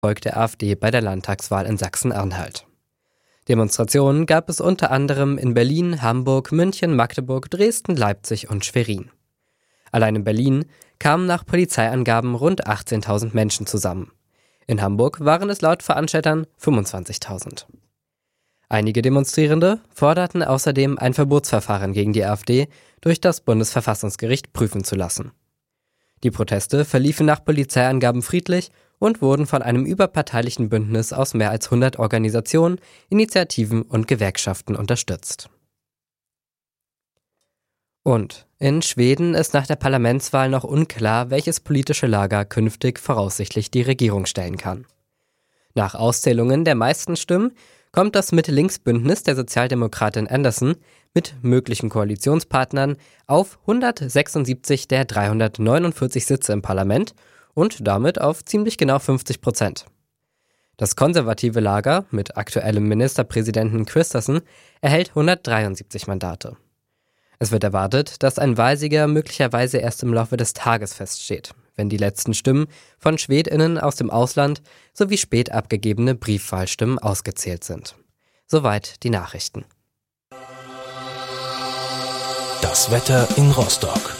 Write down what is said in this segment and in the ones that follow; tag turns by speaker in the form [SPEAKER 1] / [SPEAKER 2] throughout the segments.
[SPEAKER 1] Erfolg der AfD bei der Landtagswahl in Sachsen-Anhalt. Demonstrationen gab es unter anderem in Berlin, Hamburg, München, Magdeburg, Dresden, Leipzig und Schwerin. Allein in Berlin kamen nach Polizeiangaben rund 18.000 Menschen zusammen. In Hamburg waren es laut Veranstaltern 25.000. Einige Demonstrierende forderten außerdem ein Verbotsverfahren gegen die AfD durch das Bundesverfassungsgericht prüfen zu lassen. Die Proteste verliefen nach Polizeiangaben friedlich und wurden von einem überparteilichen Bündnis aus mehr als 100 Organisationen, Initiativen und Gewerkschaften unterstützt. Und in Schweden ist nach der Parlamentswahl noch unklar, welches politische Lager künftig voraussichtlich die Regierung stellen kann. Nach Auszählungen der meisten Stimmen kommt das Mitte-Links-Bündnis der Sozialdemokratin Anderson mit möglichen Koalitionspartnern auf 176 der 349 Sitze im Parlament und damit auf ziemlich genau 50%. Das konservative Lager mit aktuellem Ministerpräsidenten Kristersson erhält 173 Mandate. Es wird erwartet, dass ein Wahlsieger möglicherweise erst im Laufe des Tages feststeht, wenn die letzten Stimmen von SchwedInnen aus dem Ausland sowie spät abgegebene Briefwahlstimmen ausgezählt sind. Soweit die Nachrichten.
[SPEAKER 2] Das Wetter in Rostock.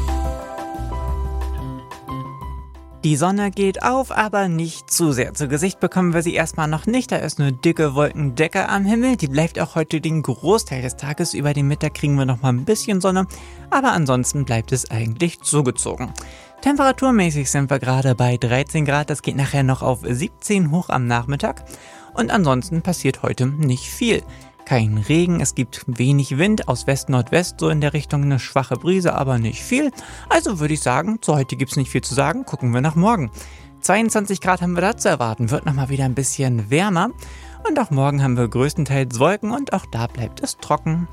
[SPEAKER 3] Die Sonne geht auf, aber nicht zu sehr. Zu Gesicht bekommen wir sie erstmal noch nicht. Da ist eine dicke Wolkendecke am Himmel. Die bleibt auch heute den Großteil des Tages. Über den Mittag kriegen wir noch mal ein bisschen Sonne. Aber ansonsten bleibt es eigentlich zugezogen. Temperaturmäßig sind wir gerade bei 13 Grad. Das geht nachher noch auf 17 hoch am Nachmittag. Und ansonsten passiert heute nicht viel. Kein Regen, es gibt wenig Wind, aus West-Nordwest so in der Richtung eine schwache Brise, aber nicht viel. Also würde ich sagen, zu heute gibt es nicht viel zu sagen, gucken wir nach morgen. 22 Grad haben wir da zu erwarten, wird nochmal wieder ein bisschen wärmer. Und auch morgen haben wir größtenteils Wolken und auch da bleibt es trocken.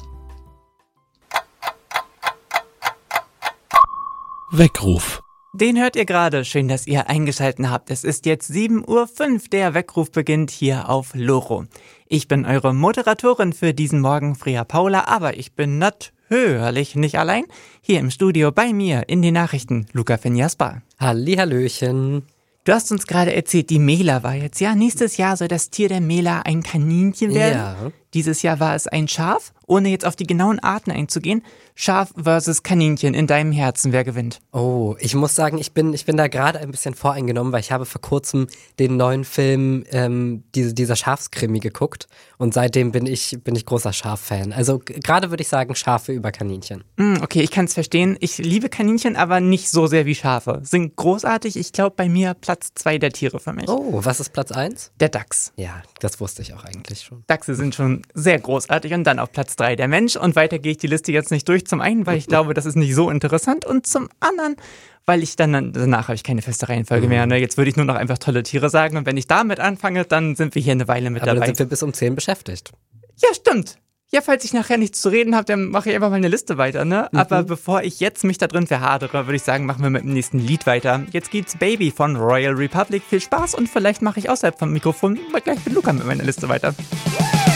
[SPEAKER 2] Weckruf.
[SPEAKER 3] Den hört ihr gerade. Schön, dass ihr eingeschaltet habt. Es ist jetzt 7:05 Uhr. Der Weckruf beginnt hier auf Loro. Ich bin eure Moderatorin für diesen Morgen, Freya Paula, aber ich bin natürlich nicht allein. Hier im Studio bei mir in den Nachrichten, Luca Finjasper.
[SPEAKER 1] Hallihallöchen.
[SPEAKER 3] Du hast uns gerade erzählt, die Mela war jetzt, ja? Nächstes Jahr soll das Tier der Mela ein Kaninchen werden.
[SPEAKER 1] Ja.
[SPEAKER 3] Dieses Jahr war es ein Schaf. Ohne jetzt auf die genauen Arten einzugehen, Schaf versus Kaninchen in deinem Herzen, wer gewinnt?
[SPEAKER 1] Oh, ich muss sagen, ich bin da gerade ein bisschen voreingenommen, weil ich habe vor kurzem den neuen Film dieser Schafskrimi geguckt und seitdem bin ich großer Schaf-Fan. Also gerade würde ich sagen Schafe über Kaninchen.
[SPEAKER 3] Okay, ich kann es verstehen. Ich liebe Kaninchen, aber nicht so sehr wie Schafe. Sind großartig. Ich glaube bei mir Platz 2 der Tiere für mich.
[SPEAKER 1] Oh, was ist Platz 1?
[SPEAKER 3] Der Dachs.
[SPEAKER 1] Ja, das wusste ich auch eigentlich schon.
[SPEAKER 3] Dachse sind schon sehr großartig und dann auf Platz 3 der Mensch. Und weiter gehe ich die Liste jetzt nicht durch. Zum einen, weil ich glaube, das ist nicht so interessant. Und zum anderen, weil ich danach habe ich keine feste Reihenfolge mehr. Ne? Jetzt würde ich nur noch einfach tolle Tiere sagen. Und wenn ich damit anfange, dann sind wir hier eine Weile mit dabei.
[SPEAKER 1] Aber dann sind wir bis um 10 beschäftigt.
[SPEAKER 3] Ja, stimmt. Ja, falls ich nachher nichts zu reden habe, dann mache ich einfach mal eine Liste weiter, ne? Aber bevor ich jetzt mich da drin verhadere, würde ich sagen, machen wir mit dem nächsten Lied weiter. Jetzt geht's Baby von Royal Republic. Viel Spaß und vielleicht mache ich außerhalb vom Mikrofon mal gleich mit Luca mit meiner Liste weiter.